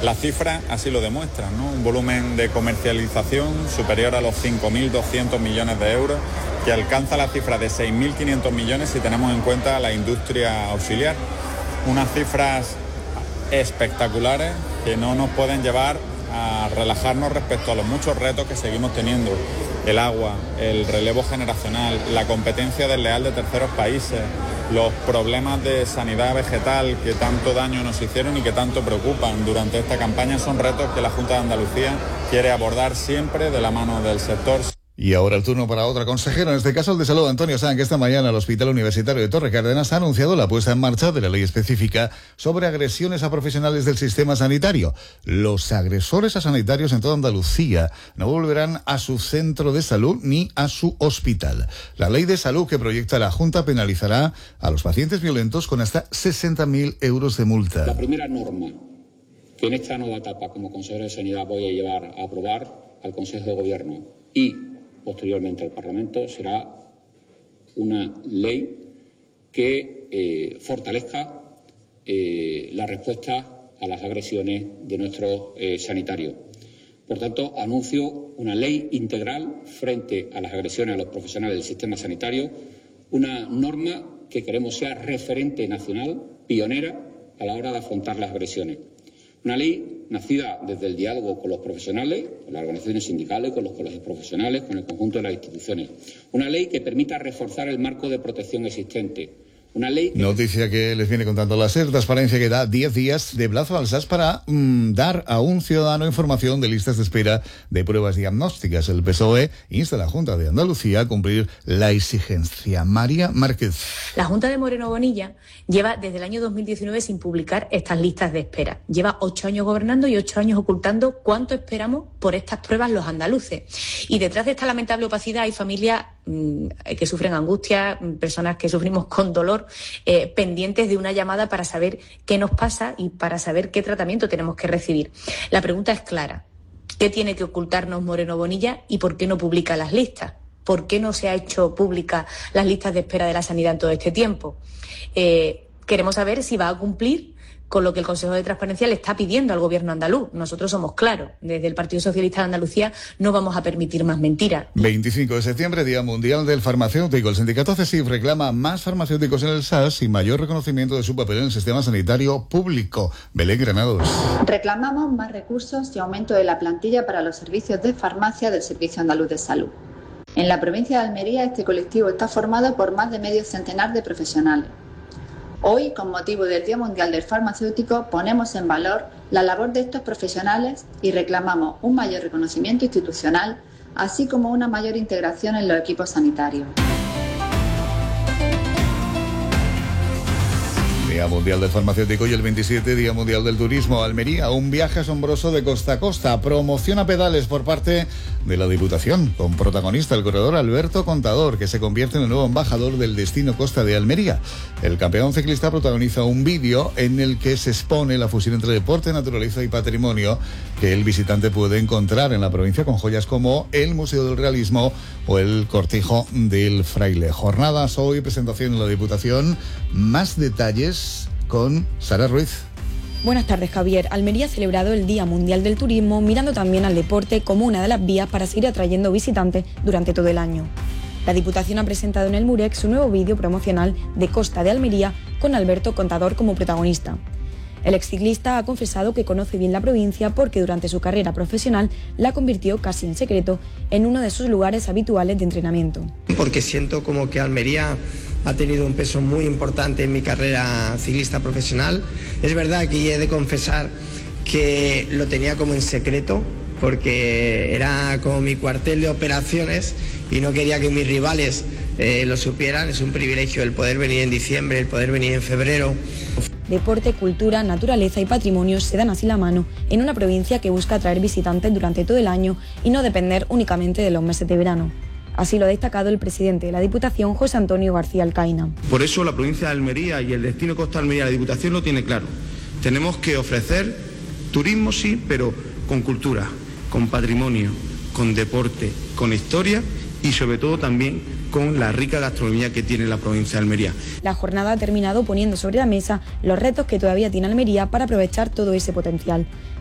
Las cifras así lo demuestran, ¿no? Un volumen de comercialización superior a los 5.200 millones de euros, que alcanza la cifra de 6.500 millones si tenemos en cuenta la industria auxiliar. Unas cifras espectaculares que no nos pueden llevar a relajarnos respecto a los muchos retos que seguimos teniendo. El agua, el relevo generacional, la competencia desleal de terceros países, los problemas de sanidad vegetal que tanto daño nos hicieron y que tanto preocupan durante esta campaña son retos que la Junta de Andalucía quiere abordar siempre de la mano del sector. Y ahora el turno para otra consejera, en este caso el de Salud, Antonio Sanz, que esta mañana el Hospital Universitario de Torre Cárdenas ha anunciado la puesta en marcha de la ley específica sobre agresiones a profesionales del sistema sanitario. Los agresores a sanitarios en toda Andalucía no volverán a su centro de salud ni a su hospital. La ley de salud que proyecta la Junta penalizará a los pacientes violentos con hasta 60.000 euros de multa. La primera norma que en esta nueva etapa como consejero de Sanidad voy a llevar a aprobar al Consejo de Gobierno y posteriormente al Parlamento será una ley que fortalezca la respuesta a las agresiones de nuestros sanitarios. Por tanto, anuncio una ley integral frente a las agresiones a los profesionales del sistema sanitario, una norma que queremos sea referente nacional, pionera a la hora de afrontar las agresiones. Una ley nacida desde el diálogo con los profesionales, con las organizaciones sindicales, con los colegios profesionales, con el conjunto de las instituciones. Una ley que permita reforzar el marco de protección existente. Una ley que... Noticia que les viene contando la SER, transparencia que da 10 días de plazo al SAS para dar a un ciudadano información de listas de espera de pruebas diagnósticas. El PSOE insta a la Junta de Andalucía a cumplir la exigencia. María Márquez. La Junta de Moreno Bonilla lleva desde el año 2019 sin publicar estas listas de espera. Lleva 8 años gobernando y 8 años ocultando cuánto esperamos por estas pruebas los andaluces. Y detrás de esta lamentable opacidad hay familias que sufren angustia, personas que sufrimos con dolor, pendientes de una llamada para saber qué nos pasa y para saber qué tratamiento tenemos que recibir. La pregunta es clara. ¿Qué tiene que ocultarnos Moreno Bonilla y por qué no publica las listas? ¿Por qué no se ha hecho pública las listas de espera de la sanidad en todo este tiempo? Queremos saber si va a cumplir con lo que el Consejo de Transparencia le está pidiendo al Gobierno andaluz. Nosotros somos claros. Desde el Partido Socialista de Andalucía no vamos a permitir más mentiras. 25 de septiembre, Día Mundial del Farmacéutico. El sindicato CESIF reclama más farmacéuticos en el SAS y mayor reconocimiento de su papel en el sistema sanitario público. Belén Granados. Reclamamos más recursos y aumento de la plantilla para los servicios de farmacia del Servicio Andaluz de Salud. En la provincia de Almería, este colectivo está formado por más de medio centenar de profesionales. Hoy, con motivo del Día Mundial del Farmacéutico, ponemos en valor la labor de estos profesionales y reclamamos un mayor reconocimiento institucional, así como una mayor integración en los equipos sanitarios. Día Mundial del Farmacéutico y el 27 Día Mundial del Turismo. Almería, un viaje asombroso de costa a costa. Promoción a pedales por parte de la Diputación, con protagonista el corredor Alberto Contador, que se convierte en el nuevo embajador del destino Costa de Almería. El campeón ciclista protagoniza un vídeo en el que se expone la fusión entre deporte, naturaleza y patrimonio que el visitante puede encontrar en la provincia, con joyas como el Museo del Realismo o el Cortijo del Fraile. Jornadas hoy, presentación en la Diputación. Más detalles con Sara Ruiz. Buenas tardes, Javier. Almería ha celebrado el Día Mundial del Turismo, mirando también al deporte como una de las vías para seguir atrayendo visitantes durante todo el año. La Diputación ha presentado en el Murex su nuevo vídeo promocional de Costa de Almería, con Alberto Contador como protagonista. El exciclista ha confesado que conoce bien la provincia porque durante su carrera profesional la convirtió casi en secreto en uno de sus lugares habituales de entrenamiento. Porque siento como que Almería ha tenido un peso muy importante en mi carrera ciclista profesional. Es verdad que he de confesar que lo tenía como en secreto, porque era como mi cuartel de operaciones y no quería que mis rivales lo supieran. Es un privilegio el poder venir en diciembre, el poder venir en febrero. Deporte, cultura, naturaleza y patrimonio se dan así la mano en una provincia que busca atraer visitantes durante todo el año y no depender únicamente de los meses de verano. Así lo ha destacado el presidente de la Diputación, José Antonio García Alcaina. Por eso la provincia de Almería y el destino Costa de Almería, la Diputación lo tiene claro. Tenemos que ofrecer turismo, sí, pero con cultura, con patrimonio, con deporte, con historia y sobre todo también con la rica gastronomía que tiene la provincia de Almería. La jornada ha terminado poniendo sobre la mesa los retos que todavía tiene Almería para aprovechar todo ese potencial.